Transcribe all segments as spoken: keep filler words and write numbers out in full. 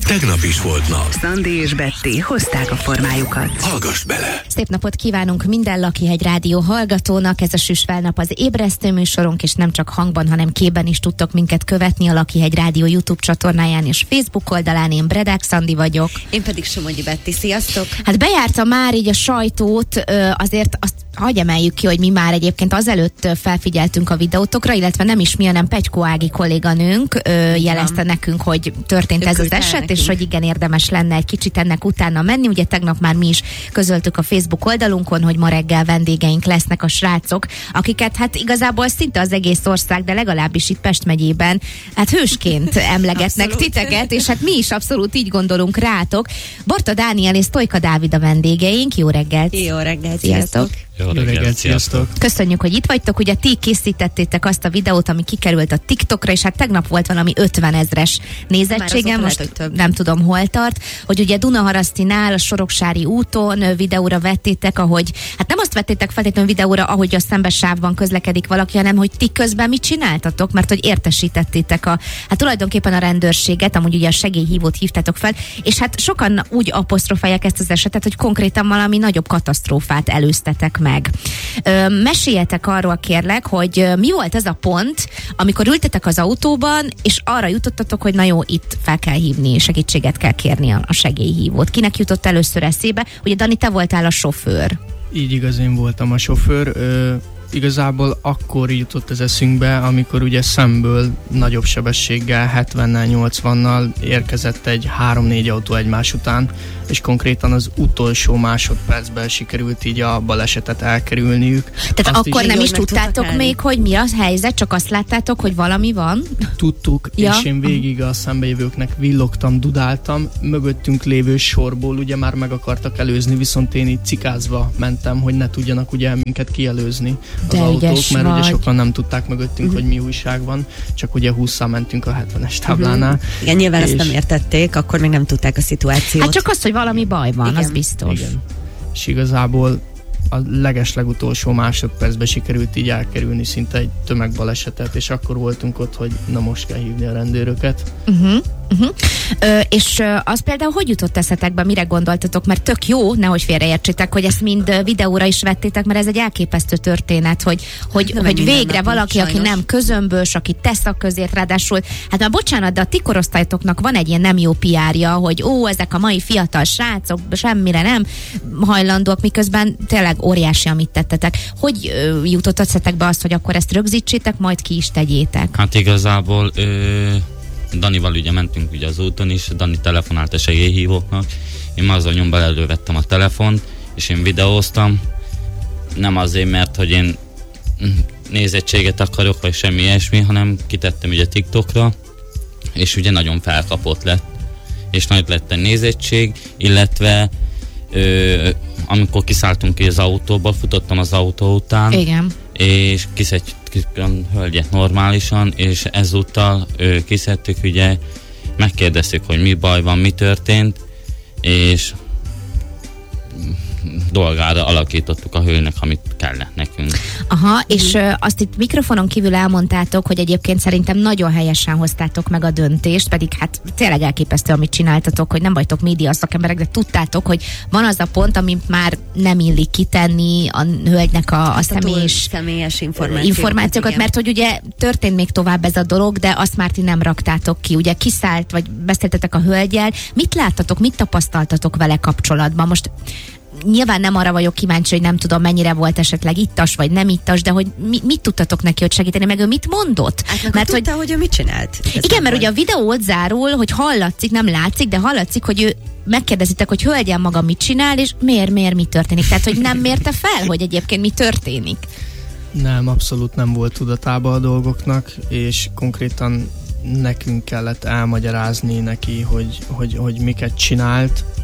tegnap is volt nap. Szandi és Betty hozták a formájukat. Hallgass bele! Szép napot kívánunk minden Lakihegy Rádió hallgatónak, ez a Süsfelnap az ébresztő műsorunk, és nem csak hangban, hanem képben is tudtok minket követni a Lakihegy Rádió YouTube csatornáján és Facebook oldalán. Én Bredák Szandi vagyok. Én pedig Somogyi Betty, sziasztok! Hát bejárta már így a sajtót, azért azt hagyj emeljük ki, hogy mi már egyébként azelőtt felfigyeltünk a videótokra, illetve nem is mi, hanem Petykó Ági kolléganőnk jelezte nekünk, hogy történt ő ez az eset, nekünk. És hogy igen, érdemes lenne egy kicsit ennek utána menni. Ugye tegnap már mi is közöltük a Facebook oldalunkon, hogy ma reggel vendégeink lesznek a srácok, akiket hát igazából szinte az egész ország, de legalábbis itt Pest megyében hát hősként emlegetnek titeket, és hát mi is abszolút így gondolunk rátok. Borta Dániel és Sztojka Dávid a vendégeink. Jó reggelt! Jó reggelt! Sziasztok! Jó reggelt, sziasztok! Köszönjük, hogy itt vagytok. Ugye ti készítettétek azt a videót, ami kikerült a TikTokra, és hát tegnap volt valami ötven ezres nézettségem, most lehet, nem tudom hol tart, hogy ugye Dunaharasztinál, a Soroksári úton videóra vettétek, ahogy, hát nem azt vettétek feltétlenül videóra, ahogy a szembes sávban közlekedik valaki, hanem hogy ti közben mit csináltatok, mert hogy értesítettétek a, hát tulajdonképpen a rendőrséget, amúgy ugye a segélyhívót hívtátok fel, és hát sokan úgy apostrofálják ezt az esetet, hogy konkrétan valami nagyobb katasztrófát előztetek meg. Ö, meséljetek arról, kérlek, hogy mi volt az a pont, amikor ültetek az autóban, és arra jutottatok, hogy na jó, itt fel kell hívni, segítséget kell kérni a, a segélyhívót. Kinek jutott először eszébe? Ugye Dani, te voltál a sofőr. Így igaz, én voltam a sofőr. Ö, igazából akkor jutott ez eszünkbe, amikor ugye szemből nagyobb sebességgel, hetvennel, nyolcvannal érkezett egy három-négy autó egymás után, és konkrétan az utolsó másodpercben sikerült így a balesetet elkerülniük. Tehát azt akkor is, nem is tudtátok még, hogy mi az helyzet, csak azt láttátok, hogy valami van? Tudtuk, ja. És én végig a szembejövőknek villogtam, dudáltam, mögöttünk lévő sorból ugye már meg akartak előzni, viszont én így cikázva mentem, hogy ne tudjanak ugye minket kielőzni az de autók, mert vagy. ugye sokan nem tudták mögöttünk, uh-huh. hogy mi újság van, csak ugye hússzal mentünk a hetvenes táblánál. Uh-huh. Igen, nyilván ezt nem értették, akkor még nem tudták a szituációt. Hát csak azt, hogy valami baj van, igen. Az biztos. Igen. És igazából a legeslegutolsó másodpercben sikerült így elkerülni szinte egy tömegbalesetet, és akkor voltunk ott, hogy na most kell hívni a rendőröket. Uh-huh. Uh-huh. Ö, és ö, az például hogy jutott eszetekbe, mire gondoltatok? Mert tök jó, nehogy félreértsétek, hogy ezt mind videóra is vettétek, mert ez egy elképesztő történet, hogy, hogy, hogy végre valaki, sajnos. Aki nem közömbös, aki tesz a közért, ráadásul, hát már bocsánat, de a ti korosztálytoknak van egy ilyen nem jó pé er-ja, hogy ó, ezek a mai fiatal srácok semmire nem hajlandóak, miközben tényleg óriási, amit tettetek. Hogy ö, jutott eszetekbe azt, hogy akkor ezt rögzítsétek, majd ki is tegyétek? Hát igazából ö... Danival ugye mentünk ugye az úton is, Dani telefonált a segélyhívóknak, én már azon nyomban elővettem a telefont, és én videóztam, nem azért, mert hogy én nézettséget akarok, vagy semmi ilyesmi, hanem kitettem ugye TikTokra, és ugye nagyon felkapott lett, és nagy lett a nézettség, illetve ö, amikor kiszálltunk ki az autóba, futottam az autó után, igen. És kiszedtük a hölgyet normálisan, és ezúttal ö, kiszedtük, ugye megkérdeztük, hogy mi baj van, mi történt, és dolgára alakítottuk a hőnek, amit kellett nekünk. Aha, és ö, azt itt mikrofonon kívül elmondtátok, hogy egyébként szerintem nagyon helyesen hoztátok meg a döntést, pedig hát tényleg elképesztő, amit csináltatok, hogy nem vagytok média szakemberek, de tudtátok, hogy van az a pont, amit már nem illik kitenni a hölgynek a, a személyes, személyes információkat, információkat mert hogy ugye történt még tovább ez a dolog, de azt már ti nem raktátok ki. Ugye kiszállt, vagy beszéltetek a hölgyel, mit láttatok, mit tapasztaltatok vele kapcsolatban? Most nyilván nem arra vagyok kíváncsi, hogy nem tudom, mennyire volt esetleg ittas, vagy nem ittas, de hogy mi, mit tudtatok neki ott segíteni, meg ő mit mondott? Hát mert tudta, hogy, hogy ő mit csinált. Igen, mert ugye a videó ott zárul, hogy hallatszik, nem látszik, de hallatszik, hogy ő megkérdezitek, hogy hölgyem maga mit csinál, és miért, miért, mi történik. Tehát, hogy nem mérte fel, hogy egyébként mi történik. Nem, abszolút nem volt tudatában a dolgoknak, és konkrétan nekünk kellett elmagyarázni neki, hogy, hogy, hogy miket csinált,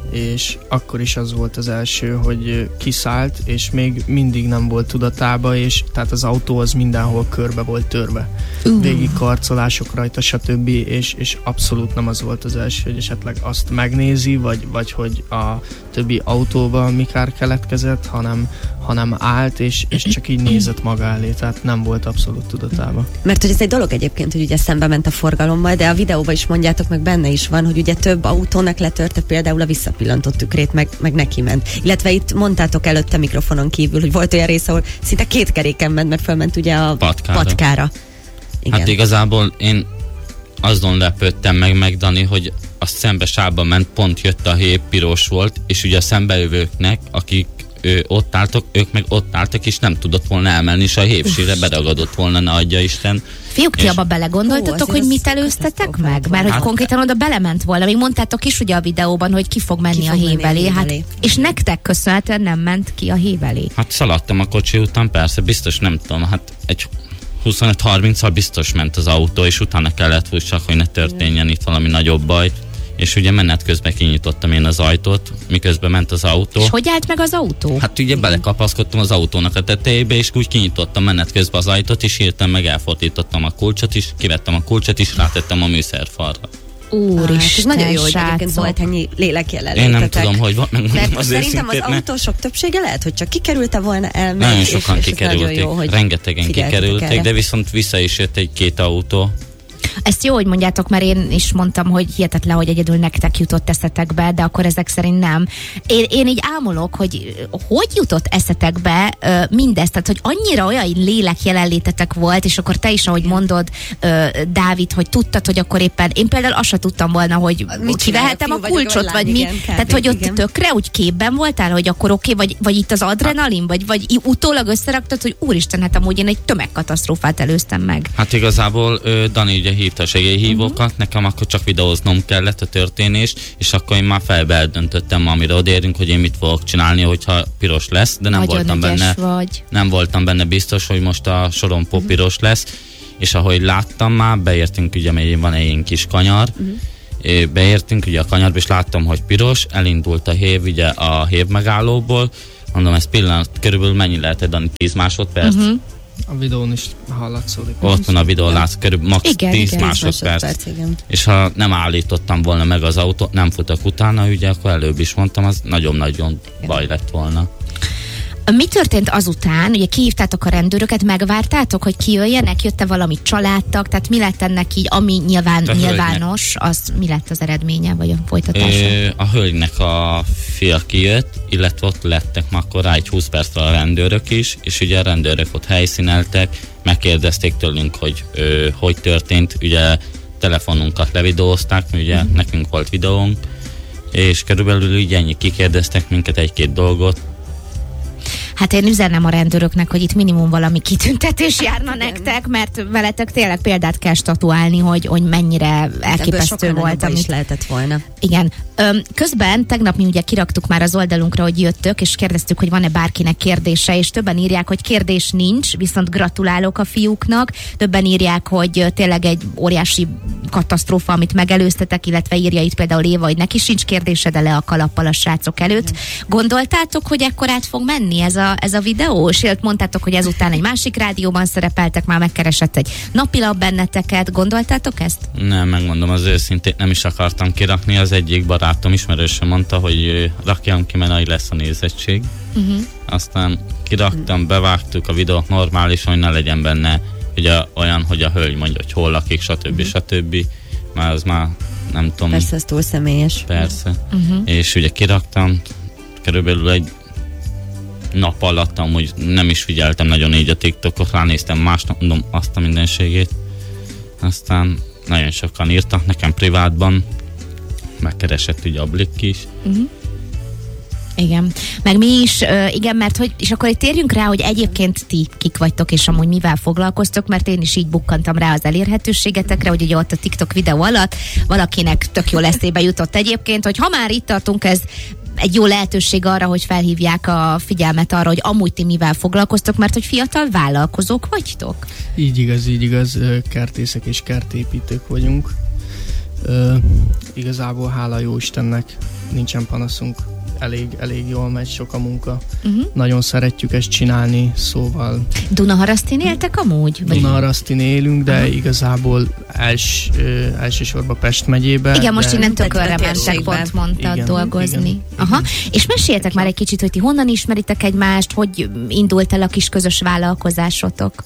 és akkor is az volt az első, hogy kiszállt, és még mindig nem volt tudatába, és tehát az autó az mindenhol körbe volt törve. Uh. Végig karcolások rajta, stb. És, és abszolút nem az volt az első, hogy esetleg azt megnézi, vagy, vagy hogy a többi autóban mi kár keletkezett, hanem, hanem állt, és, és csak így nézett maga elé, tehát nem volt abszolút tudatában. Mert hogy ez egy dolog egyébként, hogy ugye szembe ment a forgalommal, de a videóban is mondjátok, meg benne is van, hogy ugye több autónak letörte például a visszapillantott tükrét, meg, meg neki ment. Illetve itt mondtátok előtte mikrofonon kívül, hogy volt olyan rész, ahol szinte két keréken ment, mert fölment ugye a patkára. patkára. Igen. Hát igazából én azon lepődtem meg, meg Dani, hogy a szembe sávba ment, pont jött a hév, piros volt, és ugye a szembejövőknek, akik ő, ott álltak, ők meg ott álltak, és nem tudott volna elmenni, és a hévsírre beragadott volna, ne adja Isten. Fiúk, ti abba belegondoltatok, Ó, hogy mit előztetek meg? Mert hogy Hát- konkrétan oda belement volna. Még mondtátok is ugye a videóban, hogy ki fog menni Ki a fog menni hév a elé. hév Hát, elé. és nektek köszönhetően nem ment ki a hév elé. Hát szaladtam a kocsi után, persze, biztos nem tudom, hát egy huszonöt-harminccal biztos ment az autó, és utána kellett úgy csak, hogy ne történjen itt valami nagyobb baj. És ugye menet közben kinyitottam én az ajtót, miközben ment az autó. És hogy állt meg az autó? Hát ugye belekapaszkodtam az autónak a tetejébe, és úgy kinyitottam menet közben az ajtót, és hirtelen meg elfordítottam a kulcsot is, kivettem a kulcsot is, rátettem a műszerfalra. Úristen, Hát, ez nagyon jó, hogy egyébként srácok. volt ennyi lélekjelenlétetek. Én nem tudom, hogy van, megmondom Mert az szerintem az őszintét, autósok többsége lehet, hogy csak kikerülte volna, elment. nagyon és- sokan és ez nagyon kikerülték, jó, hogy rengetegen figyeltetek kikerülték, erre. de viszont vissza is jött egy-két autó. Ezt jó, hogy mondjátok, mert én is mondtam, hogy hihetetlen, hogy egyedül nektek jutott eszetekbe, de akkor ezek szerint nem. Én, én így ámulok, hogy hogy jutott eszetekbe ö, mindezt, tehát hogy annyira olyan lélek jelenlétetek volt, és akkor te is, ahogy mondod, ö, Dávid, hogy tudtad, hogy akkor éppen, én például azt se tudtam volna, hogy Mit kivehetem a csinálja, fiú kulcsot, vagy vagy lány, mi. igen, kb. Tehát, hogy ott Igen. tökre úgy képben voltál, hogy akkor oké, okay, vagy, vagy itt az adrenalin, vagy, vagy í- utólag összeraktad, hogy úristen, hát amúgy én egy tömegkatasztrófát előztem meg. Hát igazából ö, Dani ugye hívta a segélyhívókat, uh-huh. nekem akkor csak videóznom kellett a történést, és akkor én már felbe eldöntöttem, amire odérünk, hogy én mit fogok csinálni, hogyha piros lesz, de nem Nagyon voltam ügyes benne, vagy. nem voltam benne biztos, hogy most a sorompó uh-huh. piros lesz, és ahogy láttam már, beértünk, ugye még van egy ilyen kis kanyar, uh-huh. beértünk ugye a kanyarba, és láttam, hogy piros, elindult a hév ugye a hév megállóból, mondom, ez pillanat, körülbelül mennyi lehet, Dani, tíz másodperc? Uh-huh. A videón is hallatszódik. Ott van a videó, látsz, körülbelül max. Igen, tíz igen. másodperc. Másodperc, igen. És ha nem állítottam volna meg az autót, nem futok utána, ugye akkor előbb is mondtam, az nagyon-nagyon baj lett volna. Mi történt azután? Ugye kihívtátok a rendőröket, megvártátok, hogy kijöjjenek? Jött-e valami családtag? Tehát mi lett ennek így, ami nyilván A nyilvános, az mi lett az eredménye, vagy a folytatása? Ö, a hölgynek a fia kijött, illetve ott lettek már akkor rá egy húsz percre a rendőrök is, és ugye a rendőrök ott helyszíneltek, megkérdezték tőlünk, hogy ö, hogy történt, ugye telefonunkat levideózták, ugye mm. nekünk volt videónk, és körülbelül így ennyi, kikérdeztek minket egy-két dolgot. Hát én üzenem a rendőröknek, hogy itt minimum valami kitüntetés járna nektek, mert veletek tényleg példát kell statuálni, hogy, hogy mennyire elképesztő volt. Amit... is lehetett volna. Igen. Öm, közben tegnap mi ugye kiraktuk már az oldalunkra, hogy jöttök, és kérdeztük, hogy van-e bárkinek kérdése, és többen írják, hogy kérdés nincs, viszont gratulálok a fiúknak. Többen írják, hogy tényleg egy óriási katasztrófa, amit megelőztetek, illetve írja itt például Éva, hogy neki sincs kérdése, de le a kalappal a srácok előtt. Gondoltátok, hogy ekkor át fog menni ez a, ez a videó? És élt mondtátok, hogy ezután egy másik rádióban szerepeltek, már megkeresett egy napilap benneteket. Gondoltátok ezt? Nem, megmondom az őszintét, nem is akartam kirakni, az egyik barátom ismerősen mondta, hogy rakjam ki, mert nagy lesz a nézettség. Uh-huh. Aztán kiraktam, bevágtuk a videót normális, hogy ne legyen benne ugye olyan, hogy a hölgy mondja, hogy hol lakik, stb. Uh-huh. stb. Már az már nem tudom. Persze, ez túl személyes. Persze. Uh-huh. És ugye kiraktam, körülbelül egy nap alatt, amúgy nem is figyeltem nagyon így a TikTokot, ránéztem másnap, mondom azt a mindenségét. Aztán nagyon sokan írtak nekem privátban, megkeresett ugye a Blikk is. Uh-huh. Igen. Meg mi is, uh, igen, mert hogy, és akkor itt térjünk rá, hogy egyébként ti kik vagytok, és amúgy mivel foglalkoztok, mert én is így bukkantam rá az elérhetőségetekre, hogy ugye ott a TikTok videó alatt valakinek tök jól eszébe jutott egyébként, hogy ha már itt tartunk, ez egy jó lehetőség arra, hogy felhívják a figyelmet arra, hogy amúgy ti mivel foglalkoztok, mert hogy fiatal vállalkozók vagytok. Így igaz, így igaz, kertészek és kertépítők vagyunk. Ö, igazából hála jó Istennek nincsen panaszunk. Elég, elég jól megy, sok a munka. Uh-huh. Nagyon szeretjük ezt csinálni, szóval... Dunaharasztin éltek amúgy? Dunaharasztin élünk, de uh-huh. igazából els, ö, elsősorban Pest megyébe. Igen, most de... innentől körre mentek, pont mondtad igen, dolgozni. Igen, Aha. igen. És meséltek már egy kicsit, hogy ti honnan ismeritek egymást, hogy indult el a kis közös vállalkozásotok?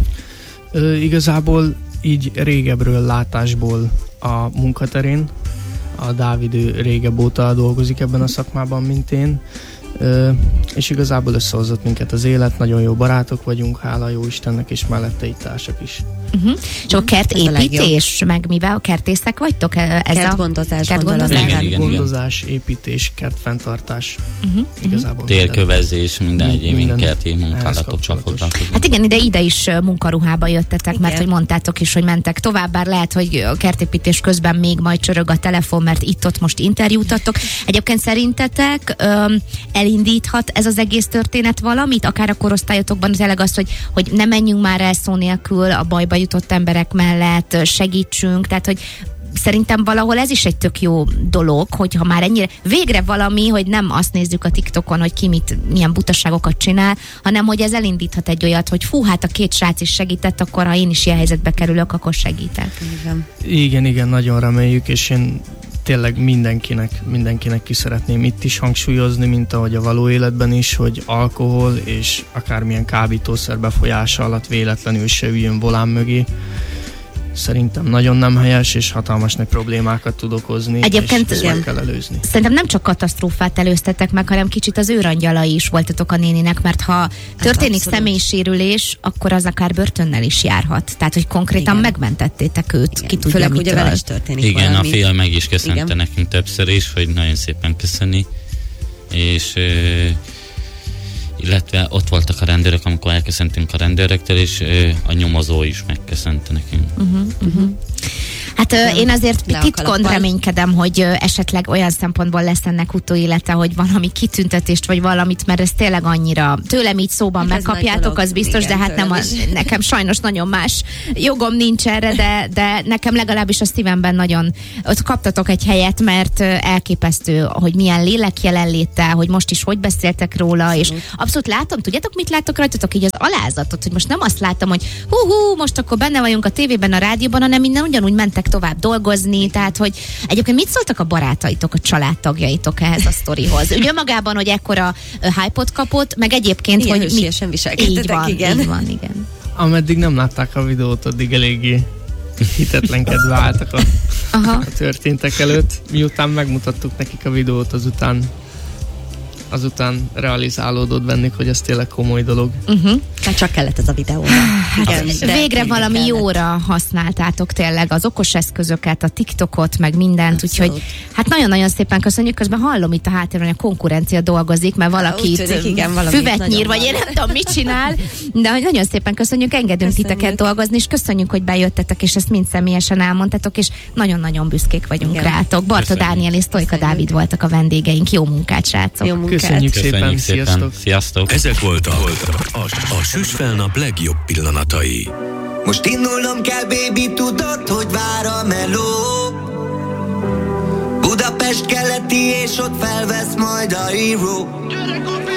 Ö, igazából így régebről látásból a munkaterén. A Dávid ő régebb óta dolgozik ebben a szakmában, mint én. Ö, és igazából összehozott minket az élet, nagyon jó barátok vagyunk, hála jó Istennek, és mellette itt társak is. Uh-huh. És a kertépítés, meg mivel a kertészek vagytok? Ez kertgondozás, a kertgondozás, igen, igen, gondozás, építés, kertfenntartás. Uh-huh. Igazából térkövezés, minden egyéb minden kerti munkálatokra foglalkozunk. Hát igen, ide ide is munkaruhába jöttetek, igen. Mert hogy mondtátok is, hogy mentek tovább, bár lehet, hogy a kertépítés közben még majd csörög a telefon, mert itt-ott most interjútatok. Egyébként szerintetek öm, elindíthat ez az egész történet valamit, akár a korosztályotokban tényleg az, hogy, hogy ne menjünk már el szó nélkül a bajba jutott emberek mellett, segítsünk, tehát hogy szerintem valahol ez is egy tök jó dolog, hogyha már ennyire végre valami, hogy nem azt nézzük a TikTokon, hogy ki mit, milyen butaságokat csinál, hanem hogy ez elindíthat egy olyat, hogy fú, hát a két srác is segített, akkor ha én is ilyen helyzetbe kerülök, akkor segítek. Igen, igen, igen, nagyon reméljük, és én tényleg mindenkinek, mindenkinek ki szeretném itt is hangsúlyozni, mint ahogy a való életben is, hogy alkohol és akármilyen kábítószer befolyása alatt véletlenül se üljön volán mögé. Szerintem nagyon nem helyes, és hatalmas nagy problémákat tud okozni, egyébként és meg kell előzni. Szerintem nem csak katasztrófát előztetek meg, hanem kicsit az őrangyalai is voltatok a néninek, mert ha történik hát személysérülés, akkor az akár börtönnel is járhat. Tehát, hogy konkrétan igen. megmentettétek őt, igen. ki tudja, főleg, mitől. ugye vele is történik igen, valami. A fél meg is köszönte igen. nekünk többször is, hogy nagyon szépen köszöni, és illetve ott voltak a rendőrök, amikor elköszöntünk a rendőröktől, és a nyomozó is megköszönte nekünk. Uh-huh, uh-huh. Hát ö, én azért titkon reménykedem, hogy ö, esetleg olyan szempontból lesz ennek utóélete, hogy valami kitüntetést, vagy valamit, mert ez tényleg annyira tőlem így szóban hát megkapjátok, az biztos, igen, de hát nem a, nekem sajnos nagyon más jogom nincs erre, de, de nekem legalábbis a szívemben nagyon, ott kaptatok egy helyet, mert elképesztő, hogy milyen lélek jelenléte, hogy most is hogy beszéltek róla, abszolút. És abszolút látom, tudjátok, mit látok rajtatok? Így az alázatot, hogy most nem azt látom, hogy hú-hú, most akkor benne vagyunk a tévében, a rádióban, hanem minden ugyanúgy mentek tovább dolgozni, tehát hogy egyébként mit szóltak a barátaitok, a családtagjaitok ehhez a sztorihoz? Ugye magában, hogy ekkora hype-ot kapott, meg egyébként, ilyen hogy hősiesen viselkedtetek, így van, igen. így van, igen. Ameddig nem látták a videót, addig eléggé hitetlenkedve álltak a, a történtek előtt. Miután megmutattuk nekik a videót, azután azután realizálódott bennük, hogy ez tényleg komoly dolog. Uh-huh. Hát csak kellett ez a videó. Igen, végre valami kellett. Jóra használtátok tényleg az okos eszközöket, a TikTokot, meg mindent, abszolút. Úgyhogy hát nagyon-nagyon szépen köszönjük, közben hallom itt a háttérben, hogy a konkurencia dolgozik, mert valaki itt füvet nyír, vagy én nem tudom, mit csinál, de hogy nagyon szépen köszönjük, engedünk köszönjük. Titeket dolgozni, és köszönjük, hogy bejöttetek, és ezt mind személyesen elmondtatok, és nagyon-nagyon büszkék vagyunk igen. rátok. Barta Dániel és Sztojka Dávid voltak a vendégeink. Jó munkát, srácok! Jó munkát. Köszönjük, Köszönjük szépen, szépen, sziasztok! Sziasztok! Ezek voltak a, a Süsfelnap legjobb pillanatai. Most indulnom kell, baby, tudod, hogy vár a meló. Budapest keleti, és ott felvesz majd a híró.